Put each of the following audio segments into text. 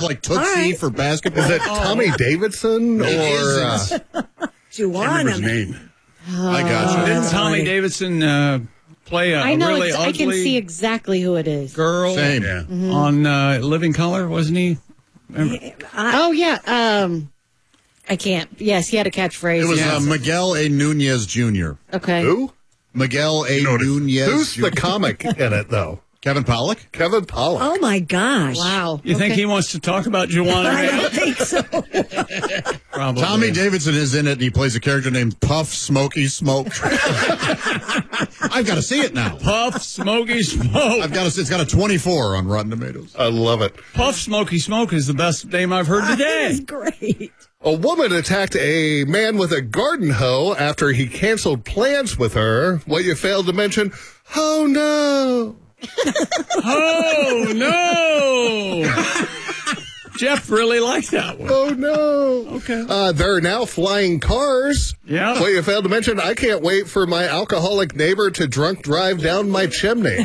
like Tootsie for basketball. Is it Tommy Davidson or Juana? name. I got you. Didn't Tommy Davidson play a I know. really I can ugly see exactly who it is. girl Same. on Living Color, wasn't he? Oh yeah. I can't. Yes, he had a catchphrase. It was Miguel A. Nunez Jr. Okay. who? Miguel A. Nunez Who's Jr. the comic in it, though? Kevin Pollak? Kevin Pollak. Oh my gosh! Wow. You think he wants to talk about Juana? I don't think so. Probably. Tommy Davidson is in it, and he plays a character named Puff Smoky Smoke. I've got to see it now. Puff Smoky Smoke. I've got to. It's got a 24 on Rotten Tomatoes. I love it. Puff Smoky Smoke is the best name I've heard That's today. great. A woman attacked a man with a garden hoe after he canceled plans with her. What you failed to mention, oh no. Oh no! Jeff really liked that one. Oh no. Okay. There are now flying cars. Yeah. What you failed to mention, I can't wait for my alcoholic neighbor to drunk drive down my chimney.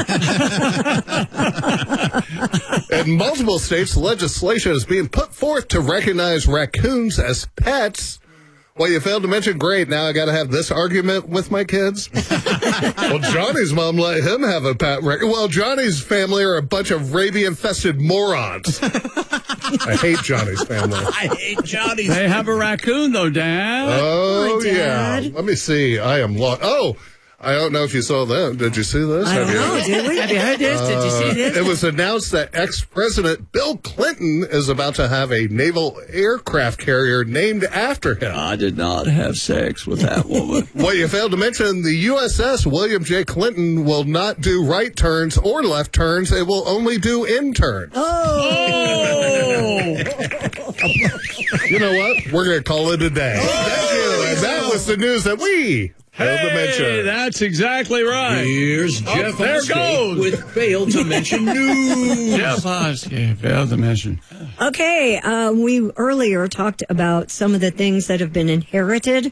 In multiple states, legislation is being put forth to recognize raccoons as pets. Well, you failed to mention, great, now I got to have this argument with my kids. Well, Johnny's mom let him have a pet raccoon. Well, Johnny's family are a bunch of rabies-infested morons. I hate Johnny's family. I hate Johnny's. They have a raccoon, though, Dad. Oh, Hi, Dad. yeah. Let me see. I am lost. Oh, I don't know if you saw that. Did you see this? I don't know. Did we? Have you heard this? Did you see this? It was announced that ex-President Bill Clinton is about to have a naval aircraft carrier named after him. I did not have sex with that woman. What you failed to mention, the USS William J. Clinton will not do right turns or left turns. It will only do in turns. Oh! You know what? We're going to call it a day. Thank you. And that was the news that we failed to Hey, mention. that's exactly right. Here's Jeff there Oskey goes. with failed to mention news. Jeff Oskey, failed to mention. Okay, we earlier talked about some of the things that have been inherited.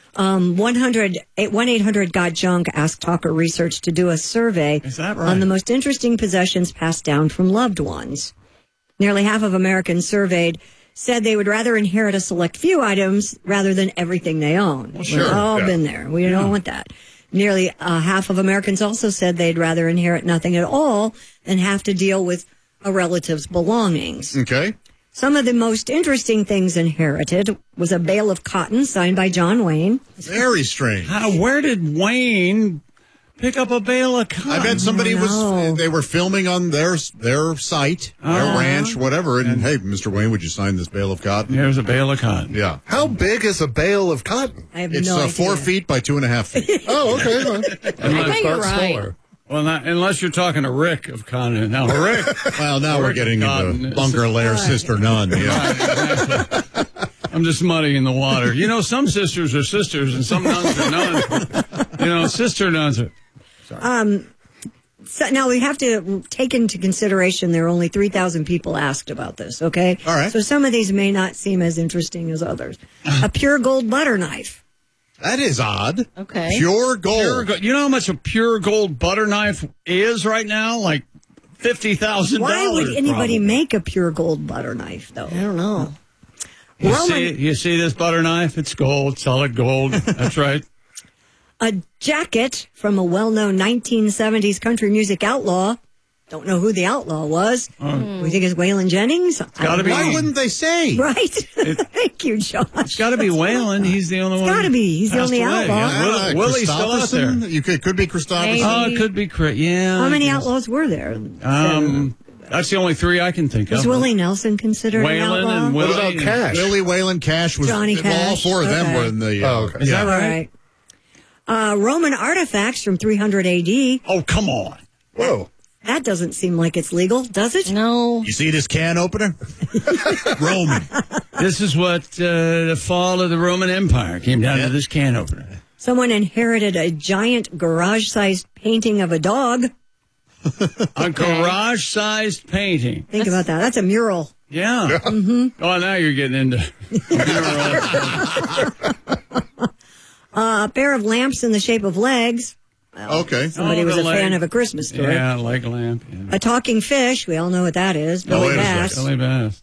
1-800-GOT-JUNK asked Talker Research to do a survey Is that right? on the most interesting possessions passed down from loved ones. Nearly half of Americans surveyed said they would rather inherit a select few items rather than everything they own. We've all been there. We don't want that. Nearly half of Americans also said they'd rather inherit nothing at all than have to deal with a relative's belongings. Okay. Some of the most interesting things inherited was a bale of cotton signed by John Wayne. Very strange. Where did Wayne pick up a bale of cotton? I bet somebody know. they were filming on their site, their ranch, whatever, and hey, Mr. Wayne, would you sign this bale of cotton? Here's a bale of cotton. Yeah. How big is a bale of cotton? I have It's no idea. 4 feet by 2.5 feet. Oh, okay. Unless, you're right. Smaller. well, unless you're talking to Rick of Cotton. Now, Rick. Well, now we're getting Cotton into is- Bunker Lair Sister Nun. Yeah. I'm just muddying the water. You know, some sisters are sisters and some nuns are nuns. You know, sister nuns are. So now we have to take into consideration there are only 3,000 people asked about this, okay? All right. So some of these may not seem as interesting as others. A pure gold butter knife. That is odd. Okay. Pure gold. You know how much a pure gold butter knife is right now? Like $50,000. Why would anybody probably. make a pure gold butter knife, though? I don't know. You see this butter knife? It's gold, solid gold. That's right. A jacket from a well-known 1970s country music outlaw. Don't know who the outlaw was. We think it's Waylon Jennings? gotta be- Why wouldn't they say? Right? Thank you, Josh. It's got to be Waylon. He's the only one. gotta be. He's the passed only away. outlaw. Yeah. Willie's still out there. Christopherson? It could be Christopherson. Oh, it could be yeah. How many I guess. outlaws were there? That's the only three I can think of. Was Willie Nelson considered an Waylon outlaw? and What Willie. about Cash? Billy Wayland Cash was. Johnny All Cash. four of them Okay. were in the. Oh, okay. Is that All right? right. Roman artifacts from 300 AD. Oh, come on. Whoa. That doesn't seem like it's legal, does it? No. You see this can opener? Roman. This is what the fall of the Roman Empire came down to this can opener. Someone inherited a giant garage-sized painting of a dog. A garage-sized painting. Think about that. That's a mural. Yeah. Mm-hmm. Oh, now you're getting into. A pair of lamps in the shape of legs. Okay. Somebody Oh, was the a fan leg. of A Christmas Story. Yeah, like a lamp. Yeah. A talking fish. We all know what that is. Billy it is Bass. Billy Bass.